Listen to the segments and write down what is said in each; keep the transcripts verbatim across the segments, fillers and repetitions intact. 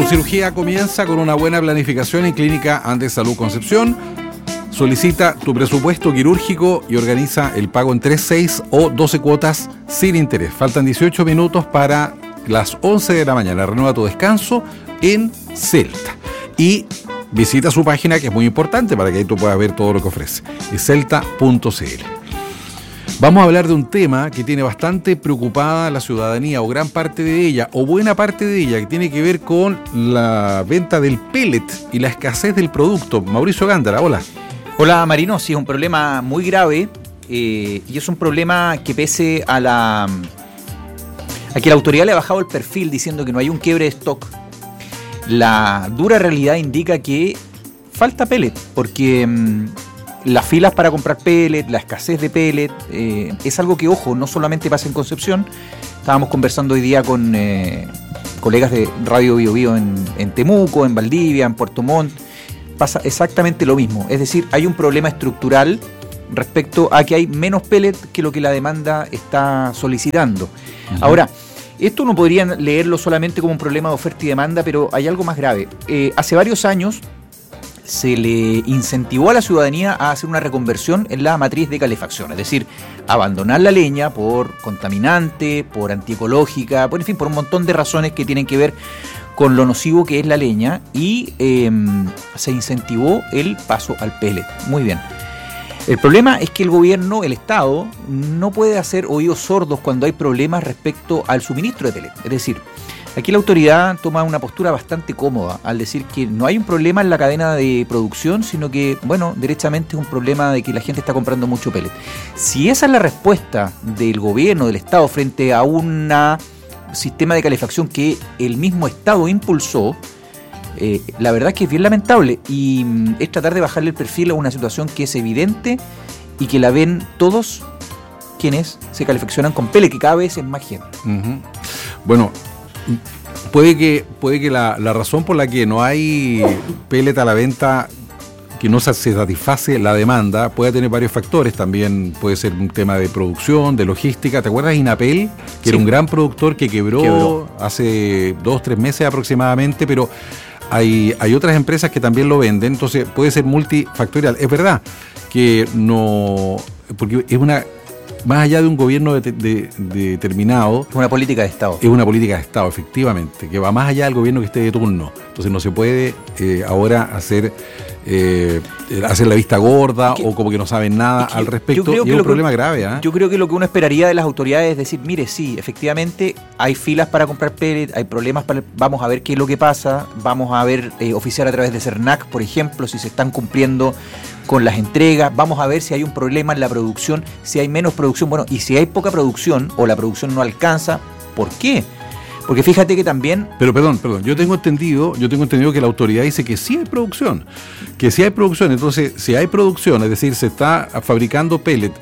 Tu cirugía comienza con una buena planificación en Clínica Andes Salud Concepción. Solicita tu presupuesto quirúrgico y organiza el pago en tres, seis o doce cuotas sin interés. Faltan dieciocho minutos para las once de la mañana. Renueva tu descanso en Celta. Y visita su página, que es muy importante para que ahí tú puedas ver todo lo que ofrece. Es celta punto c l. Vamos a hablar de un tema que tiene bastante preocupada a la ciudadanía, o gran parte de ella, o buena parte de ella, que tiene que ver con la venta del pellet y la escasez del producto. Mauricio Gándara, hola. Hola Marino, sí, es un problema muy grave eh, y es un problema que pese a la a que la autoridad le ha bajado el perfil diciendo que no hay un quiebre de stock, la dura realidad indica que falta pellet, porque mmm, las filas para comprar pellet, la escasez de pellet, eh, es algo que, ojo, no solamente pasa en Concepción. Estábamos conversando hoy día con eh, colegas de Radio Bio Bio en, en Temuco, en Valdivia, en Puerto Montt. Pasa exactamente lo mismo, es decir, hay un problema estructural respecto a que hay menos pellet que lo que la demanda está solicitando. Uh-huh. Ahora, esto uno podría leerlo solamente como un problema de oferta y demanda, pero hay algo más grave. Eh, hace varios años se le incentivó a la ciudadanía a hacer una reconversión en la matriz de calefacción, es decir, abandonar la leña por contaminante, por antiecológica, por, en fin, por un montón de razones que tienen que ver con lo nocivo que es la leña, y eh, se incentivó el paso al pellet. Muy bien. El problema es que el gobierno, el Estado, no puede hacer oídos sordos cuando hay problemas respecto al suministro de pellet. Es decir, aquí la autoridad toma una postura bastante cómoda al decir que no hay un problema en la cadena de producción, sino que, bueno, derechamente es un problema de que la gente está comprando mucho pellet. Si esa es la respuesta del gobierno, del Estado, frente a una sistema de calefacción que el mismo Estado impulsó, eh, la verdad es que es bien lamentable, y mm, es tratar de bajarle el perfil a una situación que es evidente y que la ven todos quienes se calefaccionan con pellet, que cada vez es más gente. Uh-huh. Bueno, puede que, puede que la, la razón por la que no hay pellet a la venta, que no se satisface la demanda, puede tener varios factores. También puede ser un tema de producción, de logística. ¿Te acuerdas de Inapel? Que sí, era un gran productor que quebró, quebró hace dos, tres meses aproximadamente, pero hay, hay otras empresas que también lo venden, entonces puede ser multifactorial. Es verdad que no, porque es una, más allá de un gobierno de, de, de determinado, es una política de Estado. Es una política de Estado, efectivamente, que va más allá del gobierno que esté de turno. Entonces no se puede eh, ahora hacer eh, hacer la vista gorda que, o como que no saben nada que, al respecto. Y es un problema que, grave. ¿eh? Yo creo que lo que uno esperaría de las autoridades es decir, mire, sí, efectivamente hay filas para comprar pellet, hay problemas, para, vamos a ver qué es lo que pasa, vamos a ver, eh, oficiar a través de CERNAC, por ejemplo, si se están cumpliendo con las entregas, vamos a ver si hay un problema en la producción, si hay menos producción, bueno, y si hay poca producción o la producción no alcanza, ¿por qué? Porque fíjate que también... Pero perdón, perdón, yo tengo entendido, yo tengo entendido que la autoridad dice que sí hay producción, que sí hay producción, entonces si hay producción, es decir, se está fabricando pellet,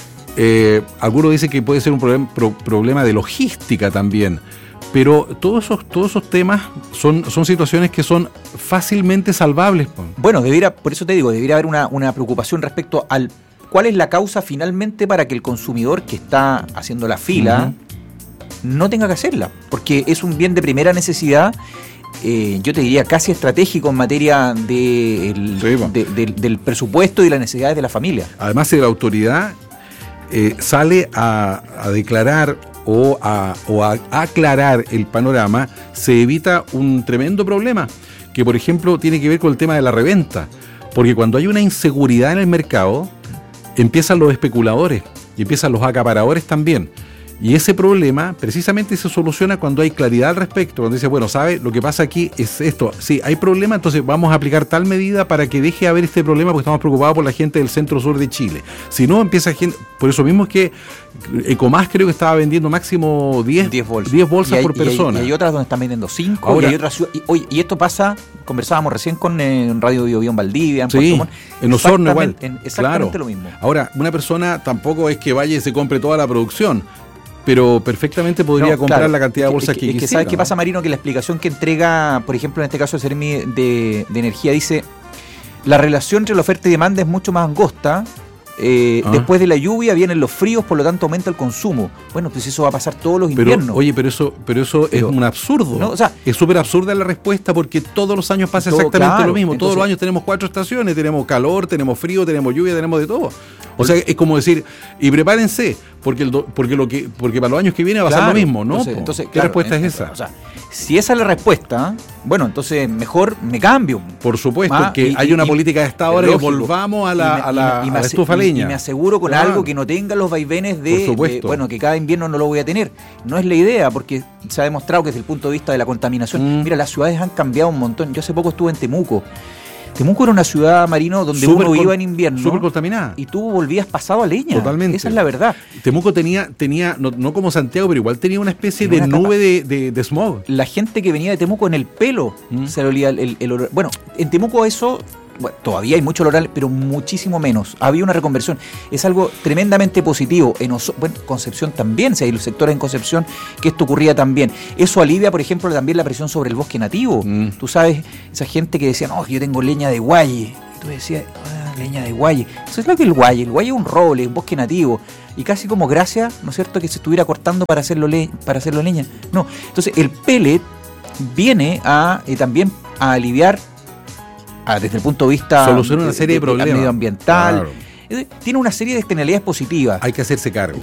eh, algunos dicen que puede ser un problem, pro, problema de logística también, pero todos esos, todos esos temas son, son situaciones que son fácilmente salvables. Bueno, debiera, por eso te digo, debería haber una, una preocupación respecto al cuál es la causa finalmente para que el consumidor que está haciendo la fila... Uh-huh. no tenga que hacerla, porque es un bien de primera necesidad, eh, yo te diría casi estratégico en materia de el, sí, de, de, del presupuesto y las necesidades de la familia. Además, si la autoridad eh, sale a, a declarar o a, o a aclarar el panorama, se evita un tremendo problema, que por ejemplo tiene que ver con el tema de la reventa, porque cuando hay una inseguridad en el mercado, empiezan los especuladores y empiezan los acaparadores también. Y ese problema precisamente se soluciona cuando hay claridad al respecto, cuando dice, bueno, ¿sabe? Lo que pasa aquí es esto, sí, hay problema, entonces vamos a aplicar tal medida para que deje de haber este problema porque estamos preocupados por la gente del centro-sur de Chile. Si no, empieza gente, por eso mismo es que Ecomás creo que estaba vendiendo máximo diez, diez bolsas, diez bolsas hay, por y persona. Hay, y hay otras donde están vendiendo cinco, y hay otras y, oye, y esto pasa, conversábamos recién con eh, Radio Bio Bio en Valdivia, en sí, Puerto Montt, en Osorno igual. En, exactamente claro. lo mismo. Ahora, una persona tampoco es que vaya y se compre toda la producción, pero perfectamente podría no, comprar claro, la cantidad de bolsas es que, que, que quisiera. ¿Sabes ¿no? qué pasa, Marino? Que la explicación que entrega, por ejemplo, en este caso el Seremi de, de Energía, dice la relación entre la oferta y demanda es mucho más angosta Eh, Ah. Después de la lluvia vienen los fríos, por lo tanto aumenta el consumo. Bueno, pues eso va a pasar todos los Pero, inviernos. oye, pero eso, pero eso Pero- es un absurdo. No, o sea, es súper absurda la respuesta porque todos los años pasa todo, exactamente claro. lo mismo. Todos Entonces- los años tenemos cuatro estaciones, tenemos calor, tenemos frío, tenemos lluvia, tenemos de todo. O sea, es como decir, y prepárense, porque el do- porque lo que porque para los años que vienen va a Claro, ser lo mismo, ¿no? Entonces, po? entonces, ¿Qué claro, respuesta eh, es esa? O sea, si esa es la respuesta, bueno, entonces mejor me cambio. Por supuesto, Ah, que y- hay y- una y- política de Estado es ahora que lógico. volvamos a Y la, me- a y la, me- y me a la ase- estufa y- leña. Y me aseguro con Claro. algo que no tenga los vaivenes Por de, supuesto. de, bueno, que cada invierno no lo voy a tener. No es la idea, porque se ha demostrado que desde el punto de vista de la contaminación, Mm. mira, las ciudades han cambiado un montón. Yo hace poco estuve en Temuco. Temuco era una ciudad, Marino, donde Súper uno con- iba en invierno Súper contaminada. y tú volvías pasado a leña. Totalmente. Esa es la verdad. Temuco tenía, tenía no, no como Santiago, pero igual tenía una especie Tenía de una nube de, de, de smog. La gente que venía de Temuco en el pelo Mm. se le olía el, el- el olor. Bueno, en Temuco eso, bueno, todavía hay mucho olor, pero muchísimo menos. Había una reconversión. Es algo tremendamente positivo. En Oso- bueno, Concepción también, si hay los sectores en Concepción que esto ocurría también. Eso alivia, por ejemplo, también la presión sobre el bosque nativo. Mm. Tú sabes, esa gente que decía, no, yo tengo leña de guaye. Y tú decías, ah, leña de guaye. Eso es lo que es el guaye. El guaye es un roble, un bosque nativo. Y casi como gracia, ¿no es cierto?, que se estuviera cortando para hacerlo, le para hacerlo leña. No. Entonces, el pellet viene a eh, también a aliviar a, desde el punto de vista Soluciona una serie de problemas. medioambiental. Claro. Eh, Tiene una serie de externalidades positivas. Hay que hacerse cargo.